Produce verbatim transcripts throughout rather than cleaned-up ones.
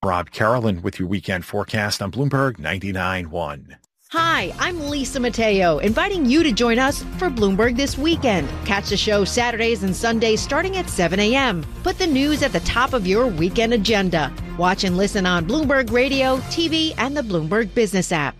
Rob Carolyn with your weekend forecast on Bloomberg ninety-nine point one. Hi, I'm Lisa Mateo, inviting you to join us for Bloomberg This Weekend. Catch the show Saturdays and Sundays starting at seven a.m. Put the news at the top of your weekend agenda. Watch and listen on Bloomberg Radio, T V, and the Bloomberg Business app.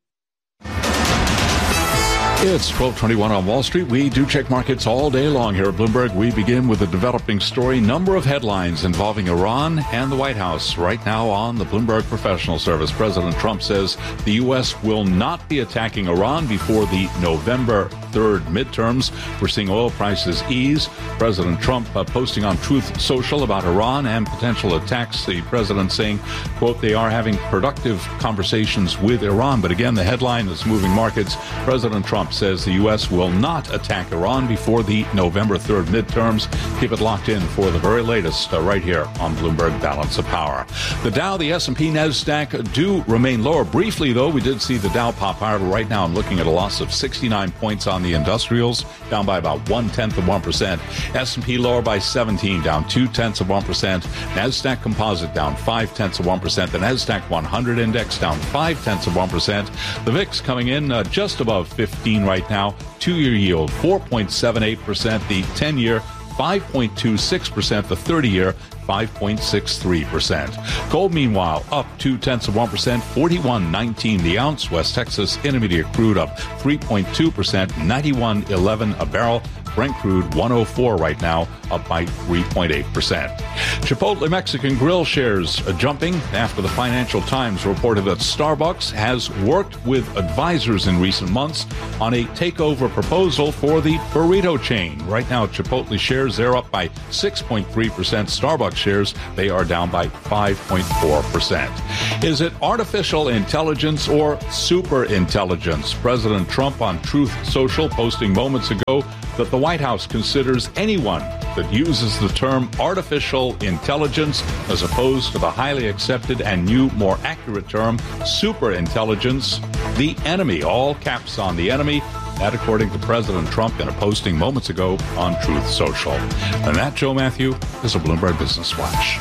It's twelve twenty-one on Wall Street. We do check markets all day long here at Bloomberg. We begin with a developing story, number of headlines involving Iran and the White House. Right now on the Bloomberg Professional Service, President Trump says the U S will not be attacking Iran before the November third midterms. We're seeing oil prices ease. President Trump uh, posting on Truth Social about Iran and potential attacks. The president saying, quote, they are having productive conversations with Iran. But again, the headline that's moving markets, President Trump says the U S will not attack Iran before the November third midterms. Keep it locked in for the very latest uh, right here on Bloomberg Balance of Power. The Dow, the S and P, NASDAQ do remain lower. Briefly, though, we did see the Dow pop higher. Right now, I'm looking at a loss of sixty-nine points on the industrials, down by about one-tenth of one percent. S and P lower by seventeen, down two-tenths of one percent. NASDAQ Composite down five-tenths of one percent. The NASDAQ one hundred Index down five-tenths of one percent. The V I X coming in uh, just above fifteen right now. Two-year yield, four point seven eight percent. The ten-year, five point two six percent. The thirty-year, five point six three percent. Gold, meanwhile, up two-tenths of one percent, forty-one nineteen the ounce. West Texas Intermediate crude up three point two percent, ninety-one eleven a barrel. Brent crude one oh four right now, up by three point eight percent. Chipotle Mexican Grill shares jumping after the Financial Times reported that Starbucks has worked with advisors in recent months on a takeover proposal for the burrito chain. Right now, Chipotle shares, they're up by six point three percent. Starbucks shares, they are down by five point four percent. Is it artificial intelligence or super intelligence? President Trump on Truth Social posting moments ago that the White House considers anyone that uses the term artificial intelligence as opposed to the highly accepted and new, more accurate term super intelligence, the enemy. All caps on the enemy. That, according to President Trump in a posting moments ago on Truth Social. And that, Joe Matthew, is a Bloomberg Business Flash.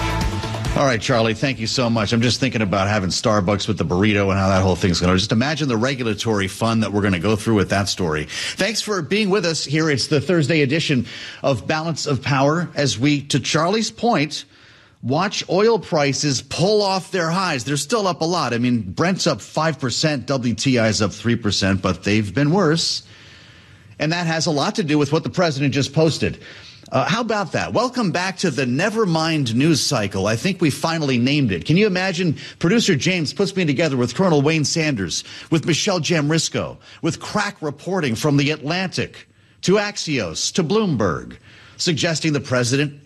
All right, Charlie, thank you so much. I'm just thinking about having Starbucks with the burrito and how that whole thing's going to. Just imagine the regulatory fun that we're going to go through with that story. Thanks for being with us here. It's the Thursday edition of Balance of Power as we, to Charlie's point, watch oil prices pull off their highs. They're still up a lot. I mean, Brent's up five percent, W T I is up three percent, but they've been worse. And that has a lot to do with what the president just posted. Uh, how about that? Welcome back to the Nevermind news cycle. I think we finally named it. Can you imagine? Producer James puts me together with Colonel Wayne Sanders, with Michelle Jamrisco, with crack reporting from The Atlantic to Axios to Bloomberg, suggesting the president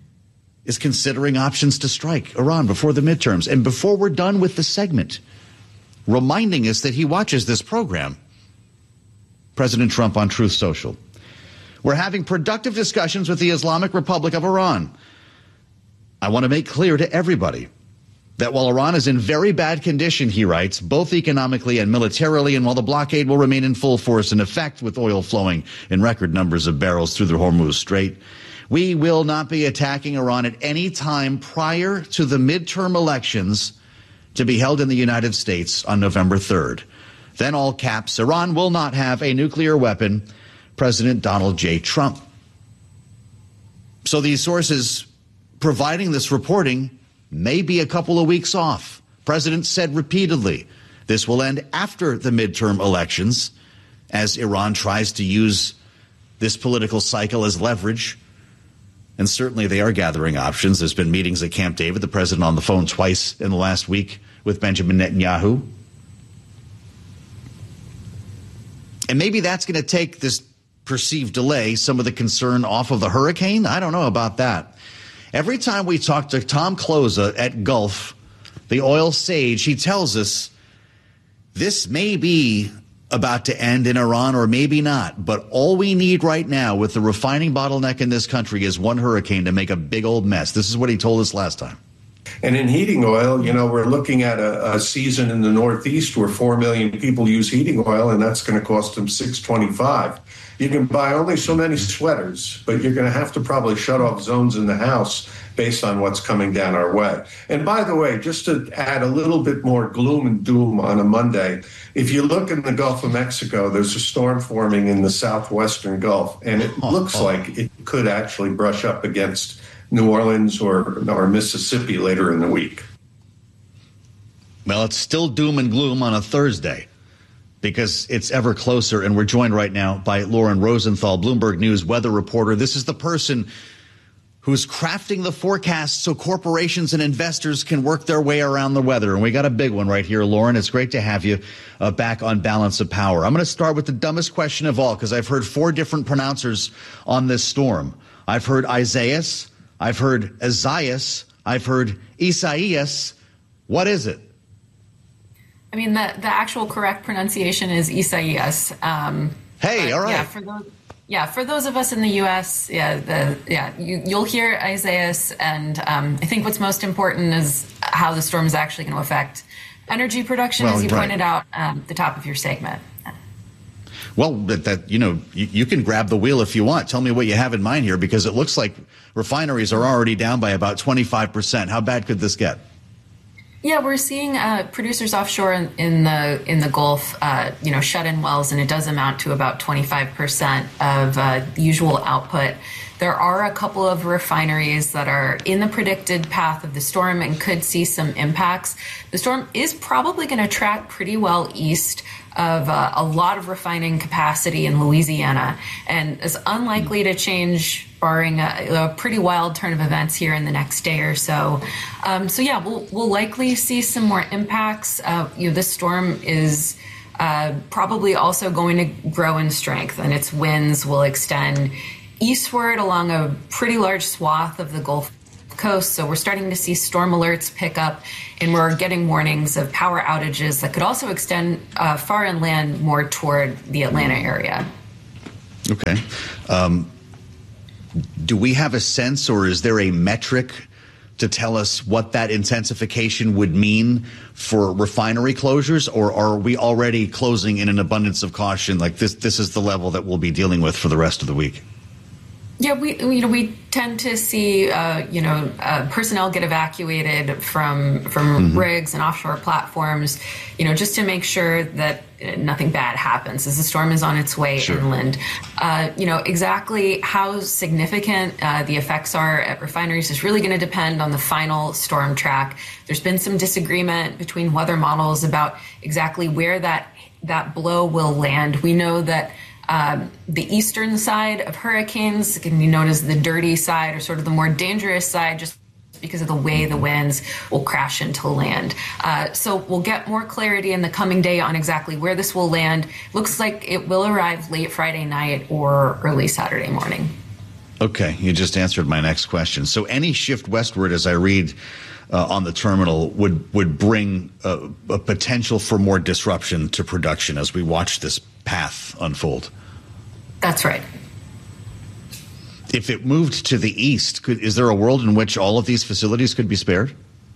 is considering options to strike Iran before the midterms. And before we're done with the segment, reminding us that he watches this program, President Trump on Truth Social. We're having productive discussions with the Islamic Republic of Iran. I want to make clear to everybody that while Iran is in very bad condition, he writes, both economically and militarily, and while the blockade will remain in full force in effect with oil flowing in record numbers of barrels through the Hormuz Strait, we will not be attacking Iran at any time prior to the midterm elections to be held in the United States on November third. Then all caps, Iran will not have a nuclear weapon. President Donald J. Trump. So these sources providing this reporting may be a couple of weeks off. President said repeatedly this will end after the midterm elections as Iran tries to use this political cycle as leverage. And certainly they are gathering options. There's been meetings at Camp David, the president on the phone twice in the last week with Benjamin Netanyahu. And maybe that's going to take this perceived delay, some of the concern off of the hurricane. I don't know about that. Every time we talk to Tom Closa at Gulf, the oil sage, he tells us this may be about to end in Iran or maybe not. But all we need right now with the refining bottleneck in this country is one hurricane to make a big old mess. This is what he told us last time. And in heating oil, you know, we're looking at a, a season in the Northeast where four million people use heating oil, and that's going to cost them six twenty-five. You can buy only so many sweaters, but you're going to have to probably shut off zones in the house based on what's coming down our way. And by the way, just to add a little bit more gloom and doom on a Monday, if you look in the Gulf of Mexico, there's a storm forming in the southwestern Gulf, and it looks like it could actually brush up against New Orleans or, or Mississippi later in the week. Well, it's still doom and gloom on a Thursday because it's ever closer, and we're joined right now by Lauren Rosenthal, Bloomberg News weather reporter. This is the person who's crafting the forecast so corporations and investors can work their way around the weather. And we got a big one right here, Lauren. It's great to have you uh, back on Balance of Power. I'm going to start with the dumbest question of all, because I've heard four different pronouncers on this storm. I've heard Isaias, I've heard Isaias, I've heard Isaias. What is it? I mean, the, the actual correct pronunciation is Isaias. Um, hey, all right. Yeah, for those, yeah, for those of us in the U S, yeah, the, yeah, you, you'll hear Isaias, and um, I think what's most important is how the storm is actually going to affect energy production, well, as you right. pointed out um, at the top of your segment. Well, that, that you know, you, you can grab the wheel if you want. Tell me what you have in mind here, because it looks like refineries are already down by about twenty-five percent. How bad could this get? Yeah, we're seeing uh, producers offshore in, in the in the Gulf, uh, you know, shut in wells, and it does amount to about twenty-five percent of uh, usual output. There are a couple of refineries that are in the predicted path of the storm and could see some impacts. The storm is probably going to track pretty well east of uh, a lot of refining capacity in Louisiana, and is unlikely to change barring a, a pretty wild turn of events here in the next day or so. Um, so yeah, we'll we'll likely see some more impacts. Uh, you know, this storm is uh, probably also going to grow in strength, and its winds will extend eastward along a pretty large swath of the Gulf Coast. So we're starting to see storm alerts pick up, and we're getting warnings of power outages that could also extend uh, far inland, more toward the Atlanta area. Okay. Um, do we have a sense, or is there a metric to tell us what that intensification would mean for refinery closures, or are we already closing in an abundance of caution? Like this, this is the level that we'll be dealing with for the rest of the week. Yeah, we you know we tend to see uh, you know uh, personnel get evacuated from from mm-hmm. rigs and offshore platforms, you know, just to make sure that nothing bad happens as the storm is on its way sure. inland. Uh, you know, exactly how significant uh, the effects are at refineries is really going to depend on the final storm track. There's been some disagreement between weather models about exactly where that that blow will land. We know that Um, the eastern side of hurricanes can be known as the dirty side, or sort of the more dangerous side, just because of the way the winds will crash into land. Uh, so we'll get more clarity in the coming day on exactly where this will land. Looks like it will arrive late Friday night or early Saturday morning. Okay, you just answered my next question. So any shift westward, as I read uh, on the terminal, would would bring a, a potential for more disruption to production as we watch this path unfold. That's right. If it moved to the east, could, is there a world in which all of these facilities could be spared?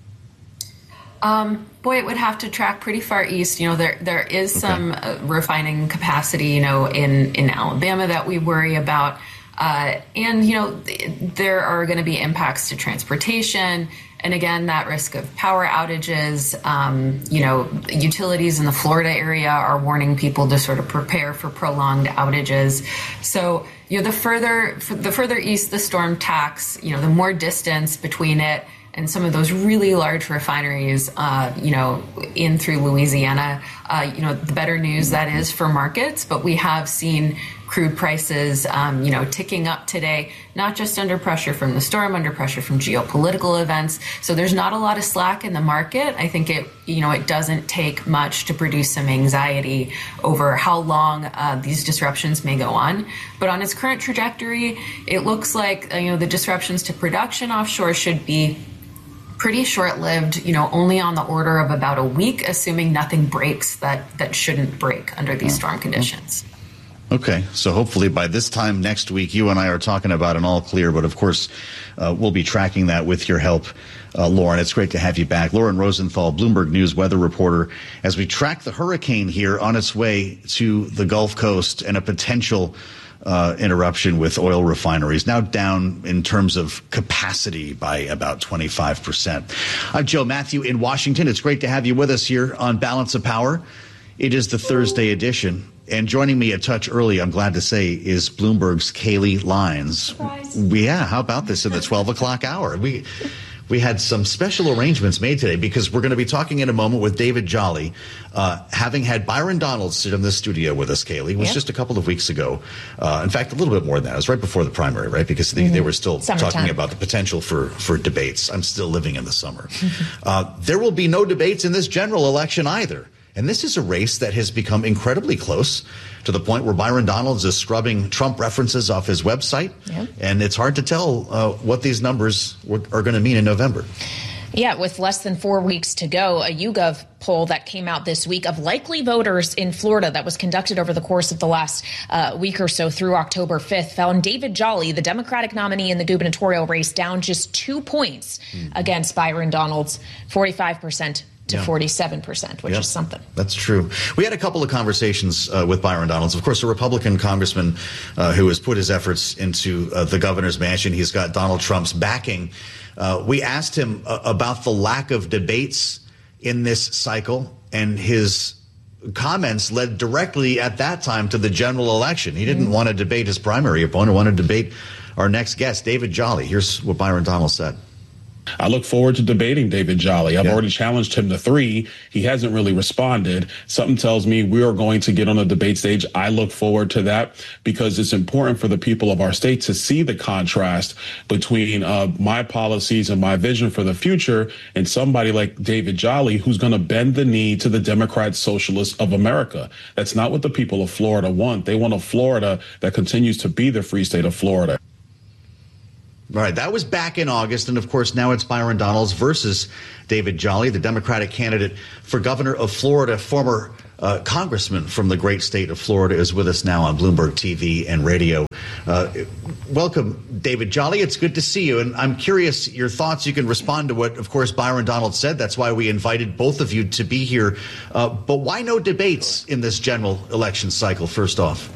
Um, boy, it would have to track pretty far east. You know, there there is okay. some uh, refining capacity, you know, in, in Alabama that we worry about. Uh, and, you know, th- there are going to be impacts to transportation. And again, that risk of power outages. Um, you know, utilities in the Florida area are warning people to sort of prepare for prolonged outages. So, you know, the further the further east the storm tacks, you know, the more distance between it and some of those really large refineries, uh, you know, in through Louisiana, uh, you know, the better news that is for markets. But we have seen crude prices, um, you know, ticking up today, not just under pressure from the storm, under pressure from geopolitical events. So there's not a lot of slack in the market. I think it, you know, it doesn't take much to produce some anxiety over how long uh, these disruptions may go on. But on its current trajectory, it looks like, uh, you know, the disruptions to production offshore should be pretty short-lived, you know, only on the order of about a week, assuming nothing breaks that, that shouldn't break under these storm conditions. Okay, so hopefully by this time next week, you and I are talking about an all clear, but of course, uh, we'll be tracking that with your help, uh, Lauren. It's great to have you back. Lauren Rosenthal, Bloomberg News weather reporter, as we track the hurricane here on its way to the Gulf Coast and a potential uh, interruption with oil refineries, now down in terms of capacity by about twenty-five percent. I'm Joe Matthew in Washington. It's great to have you with us here on Balance of Power. It is the Thursday edition. And joining me a touch early, I'm glad to say, is Bloomberg's Kailey Leinz. Surprise. Yeah, how about this in the twelve o'clock hour? We we had some special arrangements made today because we're going to be talking in a moment with David Jolly, uh, having had Byron Donalds sit in the studio with us, Kailey. It was yep. just a couple of weeks ago. Uh, in fact, a little bit more than that. It was right before the primary, right? Because they, mm-hmm. they were still Summertime. talking about the potential for, for debates. I'm still living in the summer. uh, there will be no debates in this general election either. And this is a race that has become incredibly close to the point where Byron Donalds is scrubbing Trump references off his website. Yep. And it's hard to tell uh, what these numbers are going to mean in November. Yeah, with less than four weeks to go, a YouGov poll that came out this week of likely voters in Florida that was conducted over the course of the last uh, week or so through October fifth found David Jolly, the Democratic nominee in the gubernatorial race, down just two points mm-hmm. against Byron Donalds, forty-five percent to yeah. forty-seven percent, which yeah, is something. That's true. We had a couple of conversations uh, with Byron Donalds. Of course, a Republican congressman uh, who has put his efforts into uh, the governor's mansion. He's got Donald Trump's backing. Uh, we asked him uh, about the lack of debates in this cycle, and his comments led directly at that time to the general election. He didn't mm-hmm. want to debate his primary opponent, wanted to debate our next guest, David Jolly. Here's what Byron Donalds said. I look forward to debating David Jolly. I've yeah. already challenged him to three. He hasn't really responded. Something tells me we are going to get on a debate stage. I look forward to that because it's important for the people of our state to see the contrast between uh, my policies and my vision for the future and somebody like David Jolly, who's going to bend the knee to the Democrat Socialists of America. That's not what the people of Florida want. They want a Florida that continues to be the free state of Florida. All right, that was back in August, and of course now it's Byron Donalds versus David Jolly, the Democratic candidate for governor of Florida. Former uh, congressman from the great state of Florida is with us now on Bloomberg T V and radio. Uh, welcome, David Jolly. It's good to see you, and I'm curious your thoughts. You can respond to what, of course, Byron Donalds said. That's why we invited both of you to be here. Uh, but why no debates in this general election cycle, first off?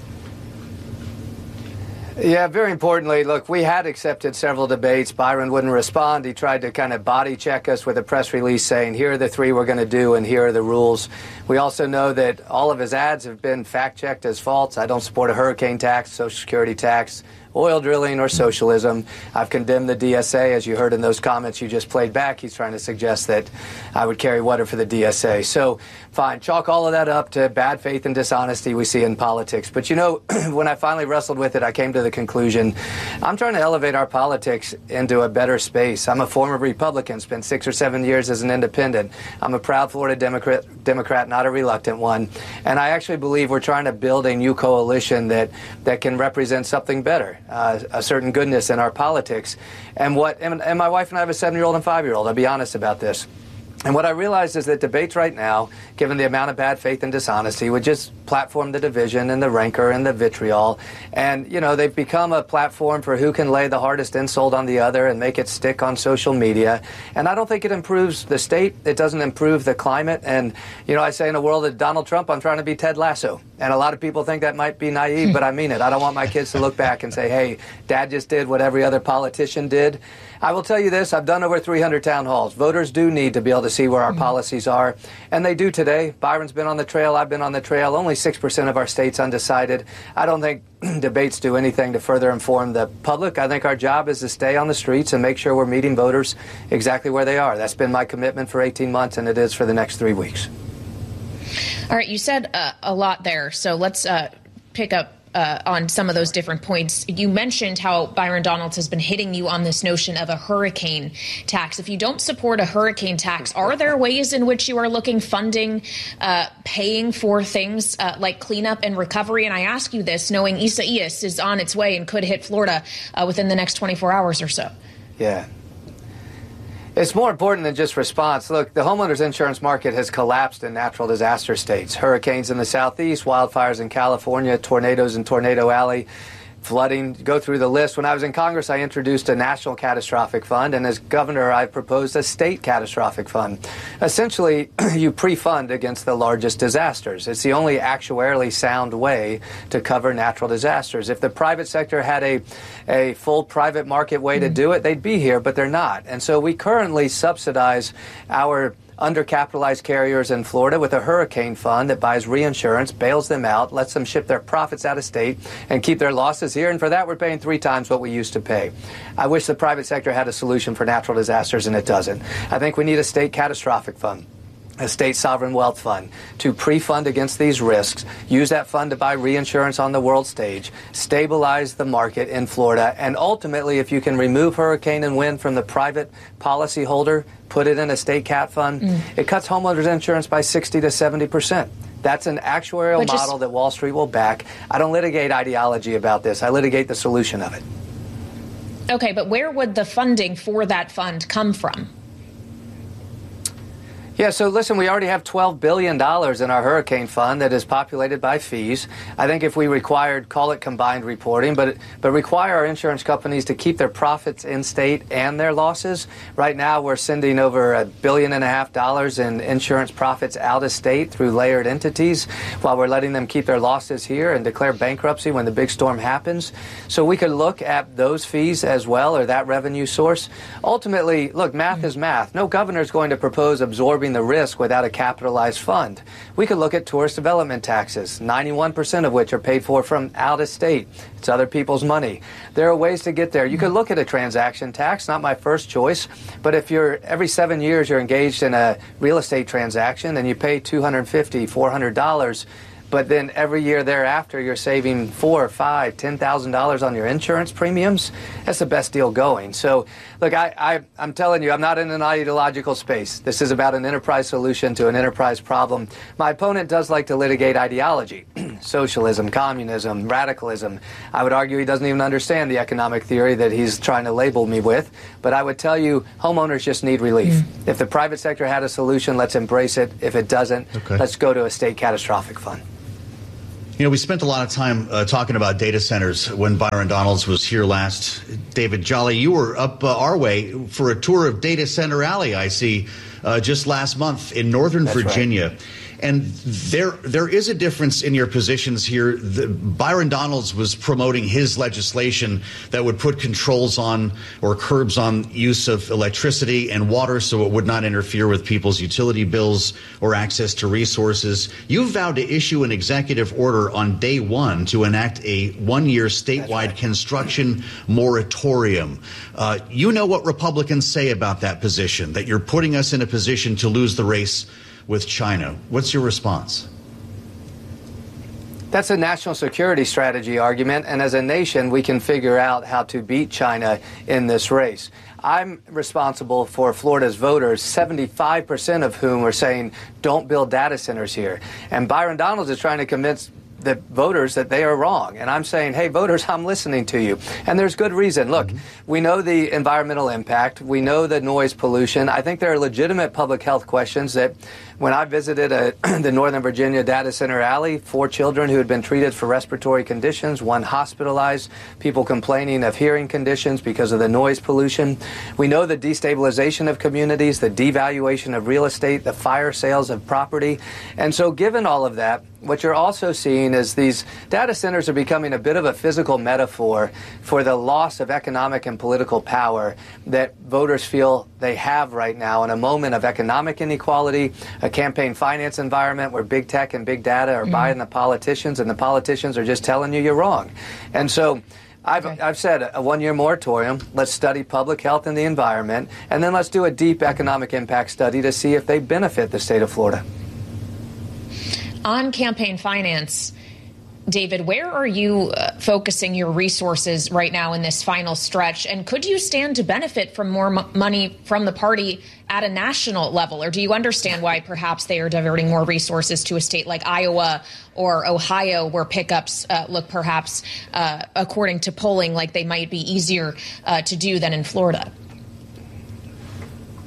Yeah, very importantly, look, we had accepted several debates. Byron wouldn't respond. He tried to kind of body check us with a press release saying, here are the three we're going to do and here are the rules. We also know that all of his ads have been fact-checked as false. I don't support a hurricane tax, Social Security tax, oil drilling, or socialism. I've condemned the D S A, as you heard in those comments you just played back. He's trying to suggest that I would carry water for the D S A. So, fine, chalk all of that up to bad faith and dishonesty we see in politics. But, you know, when I finally wrestled with it, I came to the conclusion I'm trying to elevate our politics into a better space. I'm a former Republican, spent six or seven years as an independent. I'm a proud Florida Democrat, Democrat, not a reluctant one. And I actually believe we're trying to build a new coalition that, that can represent something better. Uh, a certain goodness in our politics. And what and, and my wife and I have a seven-year-old and five-year-old. I'll be honest about this. And what I realized is that debates right now, given the amount of bad faith and dishonesty, would just platform the division and the rancor and the vitriol. And, you know, they've become a platform for who can lay the hardest insult on the other and make it stick on social media. And I don't think it improves the state. It doesn't improve the climate. And, you know, I say in a world of Donald Trump, I'm trying to be Ted Lasso. And a lot of people think that might be naive, but I mean it. I don't want my kids to look back and say, hey, Dad just did what every other politician did. I will tell you this, I've done over three hundred town halls. Voters do need to be able to see where our mm-hmm. policies are, and they do today. Byron's been on the trail, I've been on the trail. Only six percent of our state's undecided. I don't think debates do anything to further inform the public. I think our job is to stay on the streets and make sure we're meeting voters exactly where they are. That's been my commitment for eighteen months, and it is for the next three weeks. All right, you said uh, a lot there, so let's uh, pick up Uh, on some of those different points. You mentioned how Byron Donalds has been hitting you on this notion of a hurricane tax. If you don't support a hurricane tax, are there ways in which you are looking funding, uh, paying for things uh, like cleanup and recovery? And I ask you this knowing Isaias is on its way and could hit Florida uh, within the next twenty-four hours or so. Yeah. It's more important than just response. Look, the homeowners insurance market has collapsed in natural disaster states. Hurricanes in the southeast, wildfires in California, tornadoes in Tornado Alley. flooding, go through the list. When I was in Congress, I introduced a national catastrophic fund, and as governor, I proposed a state catastrophic fund. Essentially, you pre-fund against the largest disasters. It's the only actuarially sound way to cover natural disasters. If the private sector had a, a full private market way to do it, they'd be here, but they're not. And so we currently subsidize our undercapitalized carriers in Florida with a hurricane fund that buys reinsurance, bails them out, lets them ship their profits out of state and keep their losses here. And for that, we're paying three times what we used to pay. I wish the private sector had a solution for natural disasters, and it doesn't. I think we need a state catastrophic fund, a state sovereign wealth fund, to pre-fund against these risks, use that fund to buy reinsurance on the world stage, stabilize the market in Florida, and ultimately, if you can remove hurricane and wind from the private policyholder, put it in a state cat fund, mm. it cuts homeowners insurance by sixty to seventy percent. That's an actuarial just, model that Wall Street will back. I don't litigate ideology about this. I litigate the solution of it. Okay, but where would the funding for that fund come from? Yeah, so listen, we already have twelve billion dollars in our hurricane fund that is populated by fees. I think if we required, call it combined reporting, but but require our insurance companies to keep their profits in state and their losses. Right now, we're sending over a billion and a half dollars in insurance profits out of state through layered entities while we're letting them keep their losses here and declare bankruptcy when the big storm happens. So we could look at those fees as well, or that revenue source. Ultimately, look, math mm-hmm. is math. No governor is going to propose absorbing the risk without a capitalized fund. We could look at tourist development taxes, ninety-one percent of which are paid for from out of state. It's other people's money. There are ways to get there. You could look at a transaction tax, not my first choice, but if you're every seven years you're engaged in a real estate transaction and you pay two hundred fifty dollars, four hundred dollars, but then every year thereafter you're saving four, five, ten thousand dollars on your insurance premiums, that's the best deal going. So, look, I, I, I'm telling you, I'm not in an ideological space. This is about an enterprise solution to an enterprise problem. My opponent does like to litigate ideology, socialism, communism, radicalism. I would argue he doesn't even understand the economic theory that he's trying to label me with. But I would tell you, homeowners just need relief. Mm. If the private sector had a solution, let's embrace it. If it doesn't, okay. let's go to a state catastrophic fund. You know, we spent a lot of time uh, talking about data centers when Byron Donalds was here last. David Jolly, you were up uh, our way for a tour of Data Center Alley, I see, uh, just last month in Northern That's Virginia. Right. And there, there is a difference in your positions here. The, Byron Donalds was promoting his legislation that would put controls on or curbs on use of electricity and water so it would not interfere with people's utility bills or access to resources. You vowed to issue an executive order on day one to enact a one-year statewide right. construction moratorium. Uh, you know what Republicans say about that position, that you're putting us in a position to lose the race with China. What's your response? That's a national security strategy argument, and as a nation, we can figure out how to beat China in this race. I'm responsible for Florida's voters, seventy-five percent of whom are saying, don't build data centers here. And Byron Donalds is trying to convince the voters that they are wrong. And I'm saying, hey, voters, I'm listening to you. And there's good reason. Look, mm-hmm. we know the environmental impact. We know the noise pollution. I think there are legitimate public health questions that when I visited a, the Northern Virginia Data Center Alley, four children who had been treated for respiratory conditions, one hospitalized, people complaining of hearing conditions because of the noise pollution. We know the destabilization of communities, the devaluation of real estate, the fire sales of property. And so given all of that, what you're also seeing is these data centers are becoming a bit of a physical metaphor for the loss of economic and political power that voters feel they have right now in a moment of economic inequality, a campaign finance environment where big tech and big data are mm-hmm. buying the politicians, and the politicians are just telling you you're wrong. And so I've, okay. I've said a one-year moratorium. Let's study public health and the environment, and then let's do a deep economic impact study to see if they benefit the state of Florida. On campaign finance, David, where are you uh, focusing your resources right now in this final stretch? And could you stand to benefit from more m- money from the party at a national level? Or do you understand why perhaps they are diverting more resources to a state like Iowa or Ohio, where pickups uh, look perhaps, uh, according to polling, like they might be easier uh, to do than in Florida?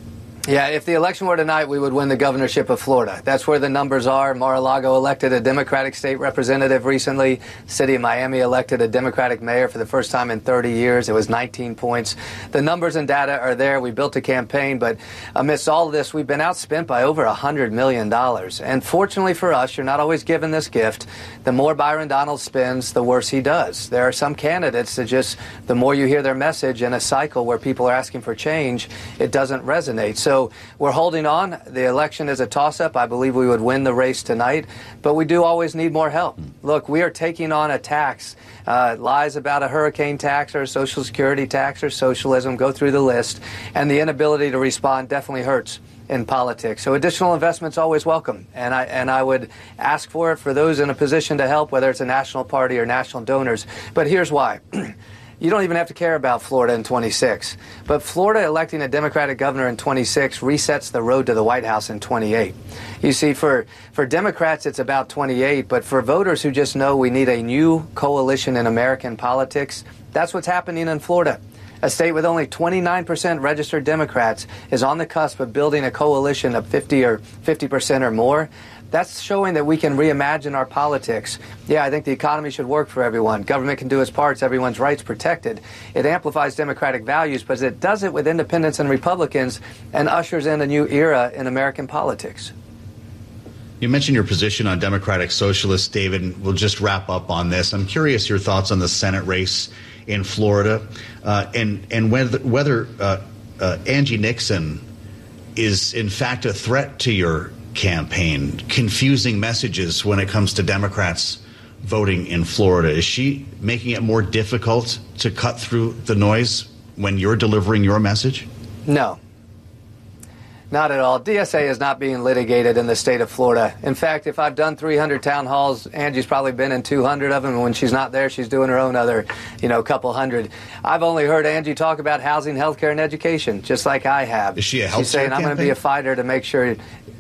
Yeah, if the election were tonight, we would win the governorship of Florida. That's where the numbers are. Mar-a-Lago elected a Democratic state representative recently. The city of Miami elected a Democratic mayor for the first time in thirty years. It was nineteen points. The numbers and data are there. We built a campaign, but amidst all of this, we've been outspent by over one hundred million dollars. And fortunately for us, you're not always given this gift. The more Byron Donalds spends, the worse he does. There are some candidates that just, the more you hear their message in a cycle where people are asking for change, it doesn't resonate. So So we're holding on. The election is a toss-up. I believe we would win the race tonight, but we do always need more help. Look, we are taking on a tax, uh, lies about a hurricane tax or a Social Security tax or socialism, go through the list, and the inability to respond definitely hurts in politics. So additional investment's always welcome, and I and I would ask for it for those in a position to help, whether it's a national party or national donors. But here's why. You don't even have to care about Florida in twenty-six. But Florida electing a Democratic governor in twenty-six resets the road to the White House in twenty-eight. You see, for, for Democrats, it's about twenty-eight. But for voters who just know we need a new coalition in American politics, that's what's happening in Florida. A state with only twenty-nine percent registered Democrats is on the cusp of building a coalition of fifty or fifty percent or more. That's showing that we can reimagine our politics. Yeah, I think the economy should work for everyone. Government can do its parts. Everyone's rights protected. It amplifies democratic values, but it does it with independents and Republicans and ushers in a new era in American politics. You mentioned your position on Democratic Socialists, David, and we'll just wrap up on this. I'm curious your thoughts on the Senate race in Florida uh, and, and whether, whether uh, uh, Angie Nixon is, in fact, a threat to your campaign, confusing messages when it comes to Democrats voting in Florida. Is she making it more difficult to cut through the noise when you're delivering your message? No. Not at all. D S A is not being litigated in the state of Florida. In fact, if I've done three hundred town halls, Angie's probably been in two hundred of them. And when she's not there, she's doing her own other, you know, couple hundred. I've only heard Angie talk about housing, healthcare, and education, just like I have. Is she a healthcare She's saying, I'm going to be a fighter to make sure...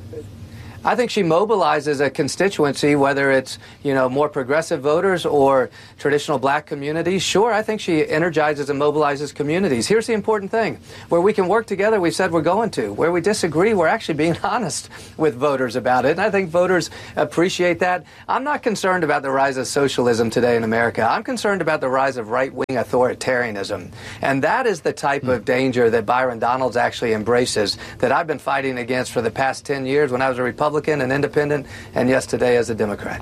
I think she mobilizes a constituency, whether it's, you know, more progressive voters or traditional black communities. Sure, I think she energizes and mobilizes communities. Here's the important thing. Where we can work together, we've said we're going to. Where we disagree, we're actually being honest with voters about it. And I think voters appreciate that. I'm not concerned about the rise of socialism today in America. I'm concerned about the rise of right-wing authoritarianism. And that is the type mm. of danger that Byron Donalds actually embraces, that I've been fighting against for the past ten years when I was a Republican, an independent, and yes, today as a Democrat.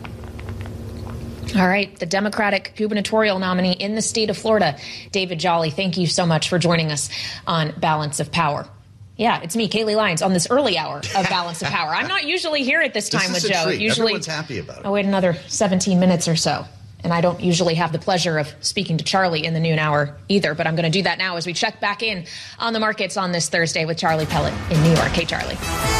All right, the Democratic gubernatorial nominee in the state of Florida, David Jolly, thank you so much for joining us on Balance of Power. Yeah, it's me, Kaylee Lyons, on this early hour of Balance of Power. I'm not usually here at this time this with Joe. Treat. Usually, everyone's happy about it. I wait another seventeen minutes or so. And I don't usually have the pleasure of speaking to Charlie in the noon hour either, but I'm going to do that now as we check back in on the markets on this Thursday with Charlie Pellet in New York. Hey, Charlie.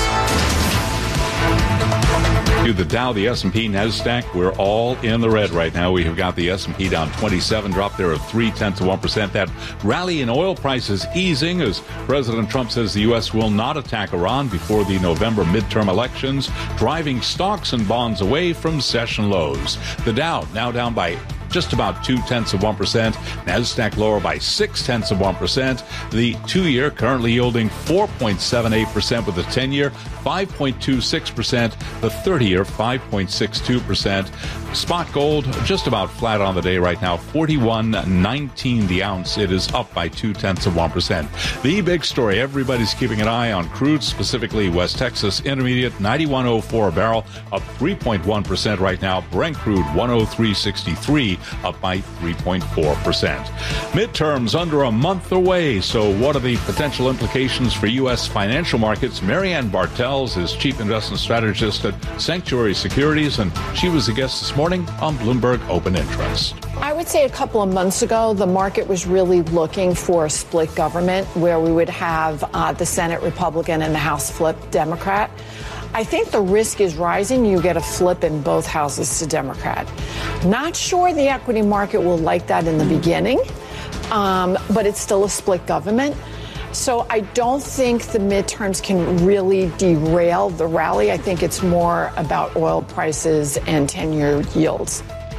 The Dow, the S and P, NASDAQ, we're all in the red right now. We have got the S and P down twenty-seven, drop there of three tenths of one percent. That rally in oil prices easing as President Trump says the U S will not attack Iran before the November midterm elections, driving stocks and bonds away from session lows. The Dow now down by just about two tenths of one percent. NASDAQ lower by six tenths of one percent. The two-year currently yielding four point seven eight percent with the ten-year five point two six percent. The thirty-year five point six two percent. Spot gold just about flat on the day right now, forty-one nineteen the ounce. It is up by two tenths of one percent. The big story, everybody's keeping an eye on crude, specifically West Texas Intermediate ninety-one oh four a barrel, up three point one percent right now. Brent crude one oh three sixty-three, up by three point four percent. Midterms under a month away, so what are the potential implications for U S financial markets? Marianne Bartels is Chief Investment Strategist at Sanctuary Securities, and she was a guest this morning on Bloomberg Open Interest. I would say a couple of months ago, the market was really looking for a split government where we would have uh, the Senate Republican and the House flip Democrat. I think the risk is rising. You get a flip in both houses to Democrat. Not sure the equity market will like that in the beginning, um, but it's still a split government. So I don't think the midterms can really derail the rally. I think it's more about oil prices and ten-year yields.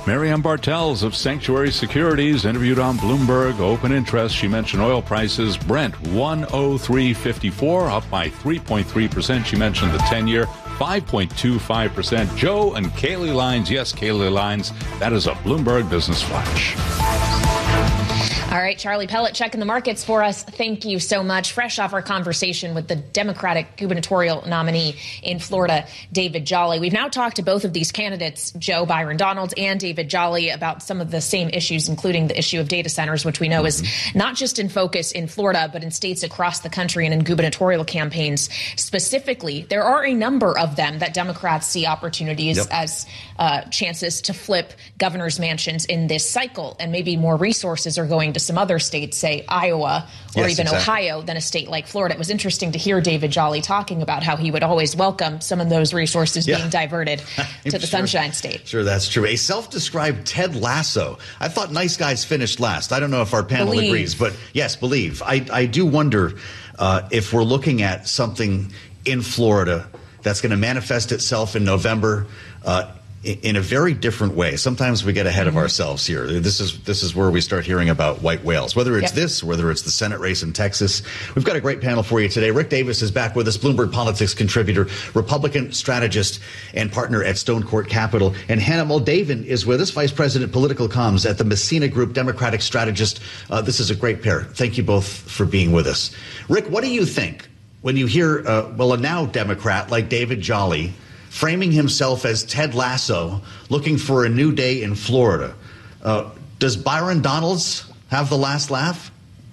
Marianne Bartels of Sanctuary Securities interviewed on Bloomberg Open Interest. She mentioned oil prices. Brent one oh three fifty-four, up by three point three percent. She mentioned the ten-year, five point two five percent. Joe and Kaylee Lines. Yes, Kaylee Lines. That is a Bloomberg Business Flash. All right, Charlie Pellet checking the markets for us. Thank you so much. Fresh off our conversation with the Democratic gubernatorial nominee in Florida, David Jolly. We've now talked to both of these candidates, Joe Byron Donalds and David Jolly, about some of the same issues, including the issue of data centers, which we know is not just in focus in Florida, but in states across the country and in gubernatorial campaigns specifically. There are a number of them that Democrats see opportunities yep. as uh, chances to flip governor's mansions in this cycle, and maybe more resources are going to some other states, say Iowa or yes, even exactly. Ohio, than a state like Florida. It was interesting to hear David Jolly talking about how he would always welcome some of those resources yeah. being diverted to the sure. Sunshine State. Sure, that's true. A self-described Ted Lasso. I thought Nice Guys finished last. I don't know if our panel believe. agrees, but yes, believe. I, I do wonder uh, if we're looking at something in Florida that's going to manifest itself in November uh, in a very different way. Sometimes we get ahead mm-hmm. of ourselves here. This is this is where we start hearing about white whales, whether it's yep. this, whether it's the Senate race in Texas. We've got a great panel for you today. Rick Davis is back with us, Bloomberg Politics contributor, Republican strategist, and partner at Stone Court Capital. And Hannah Moldavan is with us, Vice President Political Comms at the Messina Group, Democratic strategist. Uh, this is a great pair. Thank you both for being with us. Rick, what do you think when you hear, uh, well, a now Democrat like David Jolly framing himself as Ted Lasso, looking for a new day in Florida? Uh, does Byron Donalds have the last laugh?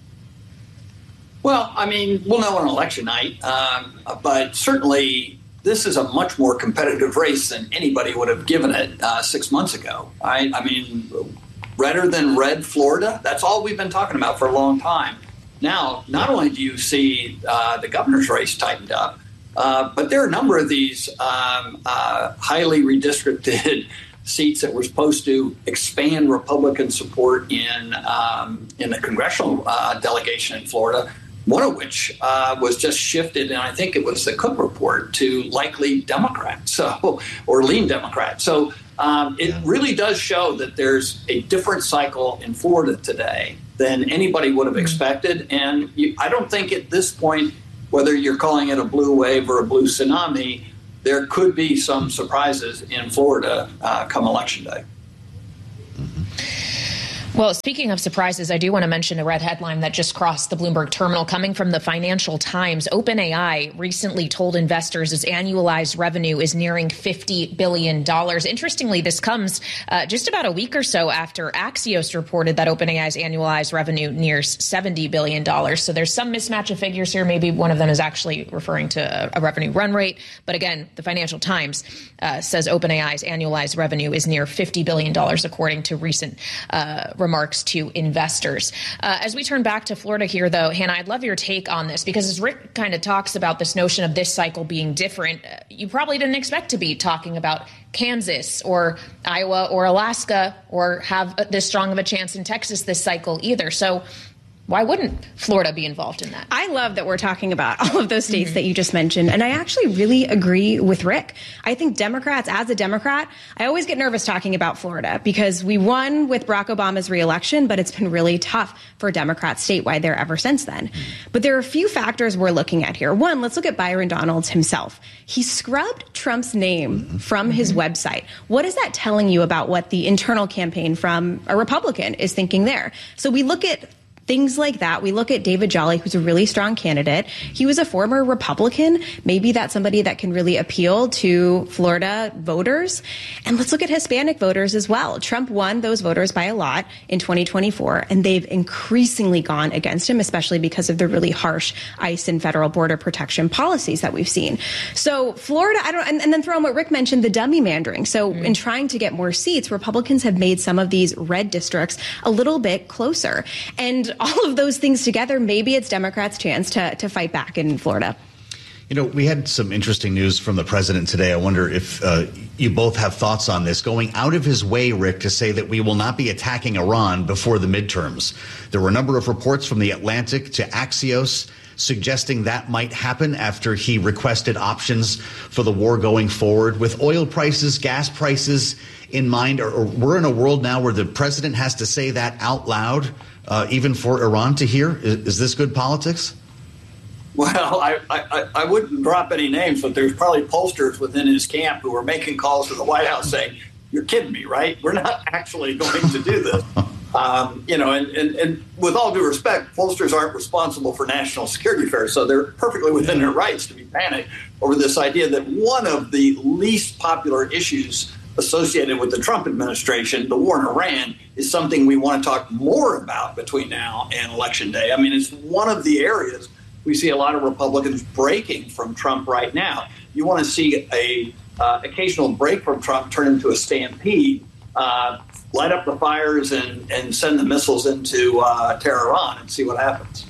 Well, I mean, we'll know on election night, um, but certainly this is a much more competitive race than anybody would have given it uh, six months ago. I, I mean, redder than red Florida, that's all we've been talking about for a long time. Now, not only do you see uh, the governor's race tightened up, Uh, but there are a number of these um, uh, highly redistricted seats that were supposed to expand Republican support in um, in the congressional uh, delegation in Florida, one of which uh, was just shifted, and I think it was the Cook report, to likely Democrat, so or lean Democrat. So um, it really does show that there's a different cycle in Florida today than anybody would have expected. And you, I don't think at this point, whether you're calling it a blue wave or a blue tsunami, there could be some surprises in Florida uh, come Election Day. Well, speaking of surprises, I do want to mention a red headline that just crossed the Bloomberg terminal coming from the Financial Times. OpenAI recently told investors its annualized revenue is nearing fifty billion dollars. Interestingly, this comes uh, just about a week or so after Axios reported that OpenAI's annualized revenue nears seventy billion dollars. So there's some mismatch of figures here. Maybe one of them is actually referring to a, a revenue run rate. But again, the Financial Times uh, says OpenAI's annualized revenue is near fifty billion dollars, according to recent uh remarks to investors. Uh, as we turn back to Florida here, though, Hannah, I'd love your take on this, because as Rick kind of talks about this notion of this cycle being different, uh, you probably didn't expect to be talking about Kansas or Iowa or Alaska or have this strong of a chance in Texas this cycle either. So why wouldn't Florida be involved in that? I love that we're talking about all of those states mm-hmm. that you just mentioned. And I actually really agree with Rick. I think Democrats, as a Democrat, I always get nervous talking about Florida because we won with Barack Obama's reelection, but it's been really tough for Democrats statewide there ever since then. Mm-hmm. But there are a few factors we're looking at here. One, let's look at Byron Donalds himself. He scrubbed Trump's name mm-hmm. from mm-hmm. his website. What is that telling you about what the internal campaign from a Republican is thinking there? So we look at things like that. We look at David Jolly, who's a really strong candidate. He was a former Republican. Maybe that's somebody that can really appeal to Florida voters. And let's look at Hispanic voters as well. Trump won those voters by a lot in twenty twenty-four, and they've increasingly gone against him, especially because of the really harsh ICE and federal border protection policies that we've seen. So Florida, I don't, and, and then throw in what Rick mentioned, the dummy mandering. So mm. in trying to get more seats, Republicans have made some of these red districts a little bit closer. And all of those things together, maybe it's Democrats' chance to, to fight back in Florida. You know, we had some interesting news from the president today. I wonder if uh, you both have thoughts on this. Going out of his way, Rick, to say that we will not be attacking Iran before the midterms. There were a number of reports from The Atlantic to Axios suggesting that might happen after he requested options for the war going forward with oil prices, gas prices in mind? Or, or we're in a world now where the president has to say that out loud, uh, even for Iran to hear. Is, is this good politics? Well, I, I, I wouldn't drop any names, but there's probably pollsters within his camp who are making calls to the White House saying, you're kidding me, right? We're not actually going to do this. Um, you know, and, and, and with all due respect, pollsters aren't responsible for national security affairs, so they're perfectly within their rights to be panicked over this idea that one of the least popular issues associated with the Trump administration, the war in Iran, is something we want to talk more about between now and Election Day. I mean, it's one of the areas we see a lot of Republicans breaking from Trump right now. You want to see a uh, occasional break from Trump turn into a stampede, uh, light up the fires and, and send the missiles into uh, Tehran and see what happens.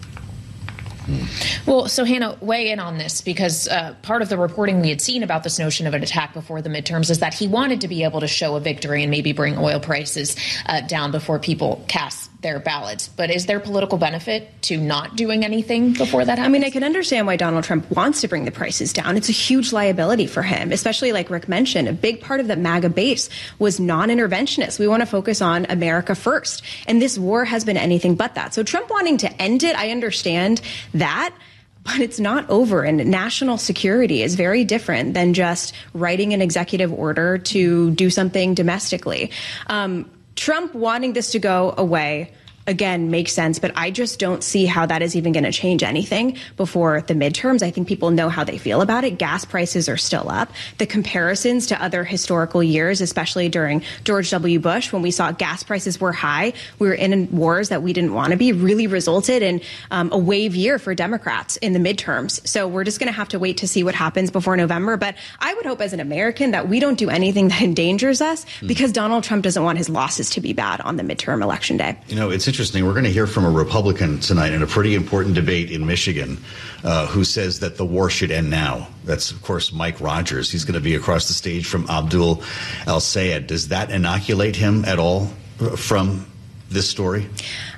Well, so Hannah, weigh in on this, because uh, part of the reporting we had seen about this notion of an attack before the midterms is that he wanted to be able to show a victory and maybe bring oil prices uh, down before people cast their ballots. But is there political benefit to not doing anything before that happens? I mean, I can understand why Donald Trump wants to bring the prices down. It's a huge liability for him, especially like Rick mentioned. A big part of the MAGA base was non-interventionist. We want to focus on America first. And this war has been anything but that. So Trump wanting to end it, I understand that. But it's not over, and national security is very different than just writing an executive order to do something domestically. Um, Trump wanting this to go away, again, makes sense, but I just don't see how that is even going to change anything before the midterms. I think people know how they feel about it. Gas prices are still up. The comparisons to other historical years, especially during George W. Bush, when we saw gas prices were high, we were in wars that we didn't want to be, really resulted in um, a wave year for Democrats in the midterms. So we're just going to have to wait to see what happens before November. But I would hope as an American that we don't do anything that endangers us, mm. because Donald Trump doesn't want his losses to be bad on the midterm election day. You know, it's interesting. Interesting. We're going to hear from a Republican tonight in a pretty important debate in Michigan uh, who says that the war should end now. That's, of course, Mike Rogers. He's going to be across the stage from Abdul El-Sayed. Does that inoculate him at all from this story?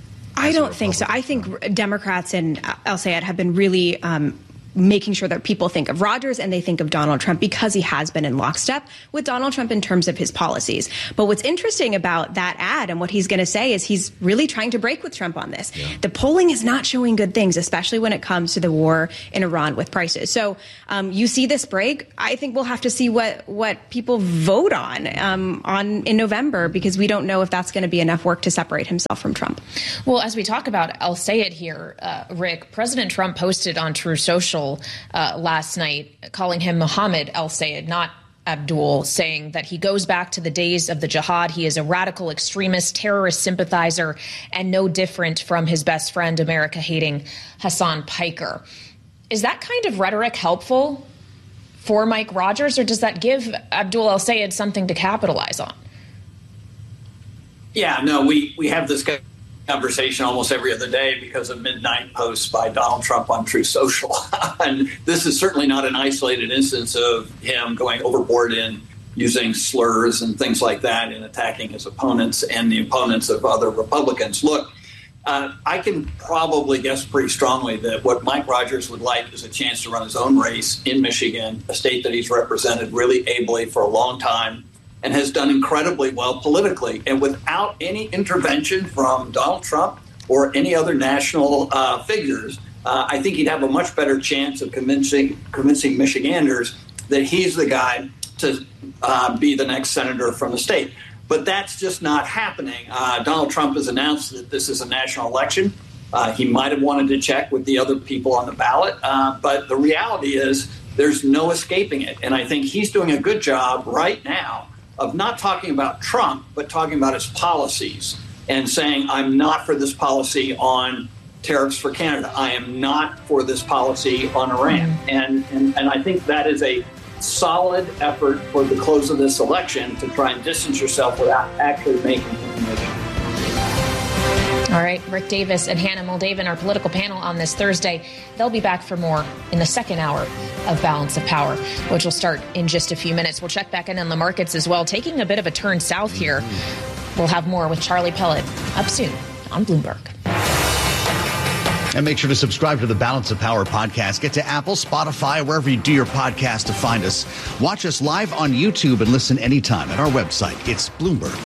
I don't think so. I think Democrats and El-Sayed have been really um, making sure that people think of Rogers and they think of Donald Trump, because he has been in lockstep with Donald Trump in terms of his policies. But what's interesting about that ad and what he's going to say is he's really trying to break with Trump on this. Yeah. The polling is not showing good things, especially when it comes to the war in Iran with prices. So um, you see this break. I think we'll have to see what, what people vote on um, on in November, because we don't know if that's going to be enough work to separate himself from Trump. Well, as we talk about El-Sayed here, uh, Rick, President Trump posted on Truth Social Uh, last night, calling him Mohammed El-Sayed, not Abdul, saying that he goes back to the days of the jihad. He is a radical extremist, terrorist sympathizer, and no different from his best friend, America-hating Hassan Piker. Is that kind of rhetoric helpful for Mike Rogers, or does that give Abdul El-Sayed something to capitalize on? Yeah, no, we, we have this guy. Conversation almost every other day because of midnight posts by Donald Trump on Truth Social. And this is certainly not an isolated instance of him going overboard in using slurs and things like that in attacking his opponents and the opponents of other Republicans. Look, uh, I can probably guess pretty strongly that what Mike Rogers would like is a chance to run his own race in Michigan, a state that he's represented really ably for a long time and has done incredibly well politically. And without any intervention from Donald Trump or any other national uh, figures, uh, I think he'd have a much better chance of convincing convincing Michiganders that he's the guy to uh, be the next senator from the state. But that's just not happening. Uh, Donald Trump has announced that this is a national election. Uh, he might have wanted to check with the other people on the ballot. Uh, but the reality is there's no escaping it. And I think he's doing a good job right now of not talking about Trump, but talking about his policies and saying, I'm not for this policy on tariffs for Canada. I am not for this policy on Iran. And, and, and I think that is a solid effort for the close of this election to try and distance yourself without actually making a mission. All right, Rick Davis and Hannah Moldavan, our political panel on this Thursday. They'll be back for more in the second hour of Balance of Power, which will start in just a few minutes. We'll check back in on the markets as well, taking a bit of a turn south here. We'll have more with Charlie Pellet up soon on Bloomberg. And make sure to subscribe to the Balance of Power podcast. Get to Apple, Spotify, wherever you do your podcast to find us. Watch us live on YouTube and listen anytime at our website. It's Bloomberg